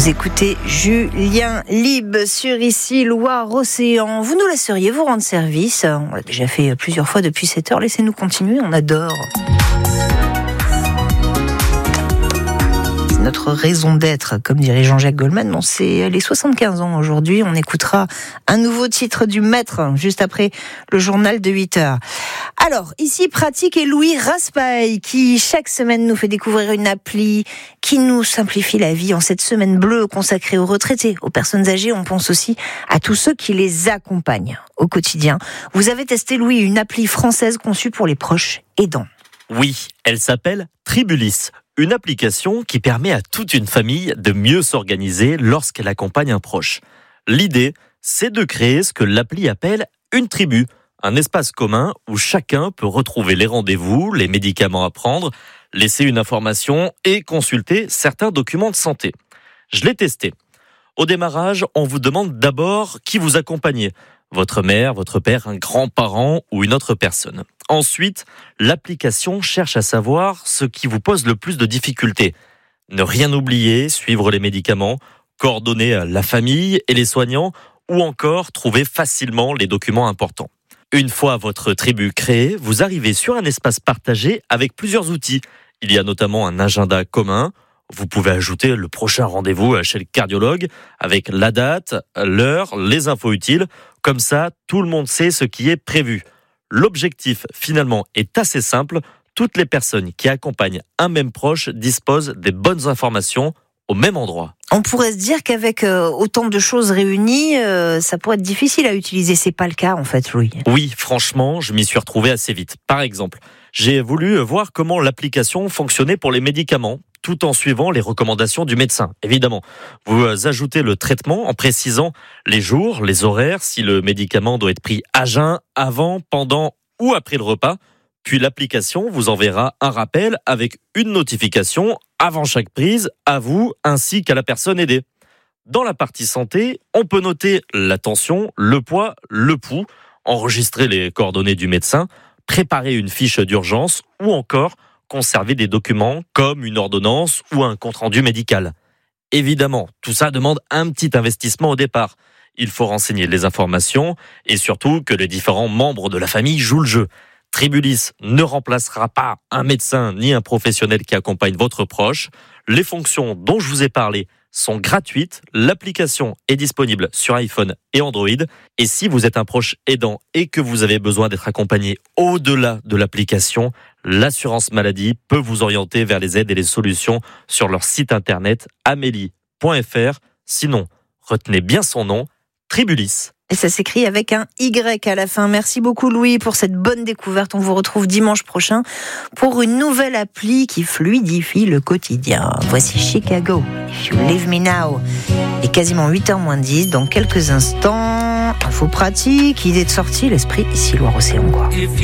Vous écoutez Julien Lib sur Ici Loire-Océan. Vous nous laisseriez vous rendre service? On l'a déjà fait plusieurs fois depuis cette heure. Laissez-nous continuer, on adore. C'est notre raison d'être, comme dirait Jean-Jacques Goldman. Bon, c'est les 75 ans aujourd'hui. On écoutera un nouveau titre du maître juste après le journal de 8 heures. Alors, ici, Pratique et Louis Raspail, qui chaque semaine nous fait découvrir une appli qui nous simplifie la vie en cette semaine bleue consacrée aux retraités, aux personnes âgées. On pense aussi à tous ceux qui les accompagnent au quotidien. Vous avez testé, Louis, une appli française conçue pour les proches aidants. Oui, elle s'appelle Tribulis, une application qui permet à toute une famille de mieux s'organiser lorsqu'elle accompagne un proche. L'idée, c'est de créer ce que l'appli appelle une tribu. Un espace commun où chacun peut retrouver les rendez-vous, les médicaments à prendre, laisser une information et consulter certains documents de santé. Je l'ai testé. Au démarrage, on vous demande d'abord qui vous accompagnez. Votre mère, votre père, un grand-parent ou une autre personne. Ensuite, l'application cherche à savoir ce qui vous pose le plus de difficultés. Ne rien oublier, suivre les médicaments, coordonner la famille et les soignants ou encore trouver facilement les documents importants. Une fois votre tribu créée, vous arrivez sur un espace partagé avec plusieurs outils. Il y a notamment un agenda commun. Vous pouvez ajouter le prochain rendez-vous chez le cardiologue avec la date, l'heure, les infos utiles. Comme ça, tout le monde sait ce qui est prévu. L'objectif, finalement, est assez simple. Toutes les personnes qui accompagnent un même proche disposent des bonnes informations au même endroit. On pourrait se dire qu'avec autant de choses réunies, ça pourrait être difficile à utiliser. C'est pas le cas, en fait, Louis. Oui, franchement, je m'y suis retrouvé assez vite. Par exemple, j'ai voulu voir comment l'application fonctionnait pour les médicaments, tout en suivant les recommandations du médecin, évidemment. Vous ajoutez le traitement en précisant les jours, les horaires, si le médicament doit être pris à jeun, avant, pendant ou après le repas. Puis l'application vous enverra un rappel avec une notification avant chaque prise, à vous ainsi qu'à la personne aidée. Dans la partie santé, on peut noter la tension, le poids, le pouls, enregistrer les coordonnées du médecin, préparer une fiche d'urgence ou encore conserver des documents comme une ordonnance ou un compte-rendu médical. Évidemment, tout ça demande un petit investissement au départ. Il faut renseigner les informations et surtout que les différents membres de la famille jouent le jeu. Tribulis ne remplacera pas un médecin ni un professionnel qui accompagne votre proche. Les fonctions dont je vous ai parlé sont gratuites. L'application est disponible sur iPhone et Android. Et si vous êtes un proche aidant et que vous avez besoin d'être accompagné au-delà de l'application, l'assurance maladie peut vous orienter vers les aides et les solutions sur leur site internet amélie.fr. Sinon, retenez bien son nom, Tribulis. Et ça s'écrit avec un Y à la fin. Merci beaucoup, Louis, pour cette bonne découverte. On vous retrouve dimanche prochain pour une nouvelle appli qui fluidifie le quotidien. Voici Chicago, If You Leave Me Now. Il est quasiment 8h moins 10. Dans quelques instants, info pratique, idée de sortie, l'esprit ici Loire-Océan, quoi.